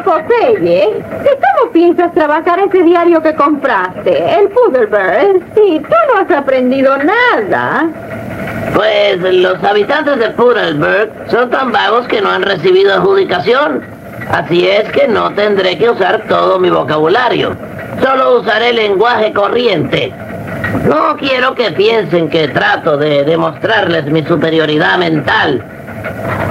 Pero, Popeye, ¿cómo piensas trabajar ese diario que compraste? El Puddleberg. Sí, tú no has aprendido nada. Pues los habitantes de Puddleberg son tan vagos que no han recibido adjudicación. Así es que no tendré que usar todo mi vocabulario. Solo usaré lenguaje corriente. No quiero que piensen que trato de demostrarles mi superioridad mental.